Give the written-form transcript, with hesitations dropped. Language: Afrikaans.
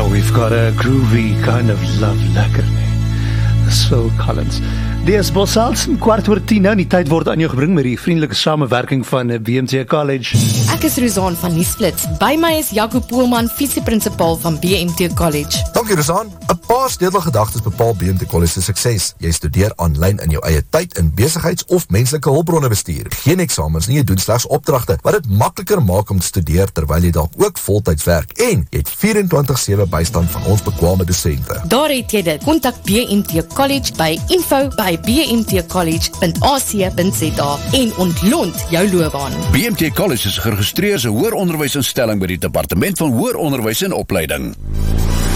we've got a groovy kind of love lekker. Dis Phil Collins. Dis Bosals, 10:15 nou, die tyd word aan jou gebring met die vriendelike samewerking van BMT College. Ek is Rozaan van Nuusflits. By my is Jaco Poelman, visieprinsipal van BMT College. Dankie Rozaan. 'n Paar sleutelgedagtes bepaal BMT College se sukses. Jy studeer aanlyn in jou eie tyd in besigheids- of menslike hulpbronne bestuur. Geen eksamens nie, jy doen slegs opdragte, wat dit makliker maak om te studeer terwyl jy dalk ook voltyds werk. En jy het 24/7 bystand van ons bekwame dosente. Daar het jy dit. Kontak BMT College by info@bmtcollege.ac.za en ontlont jou loopbaan. BMT College is geregistreer as 'n hoëronderwysinstelling by die Departement van Hoëronderwys en Opleiding.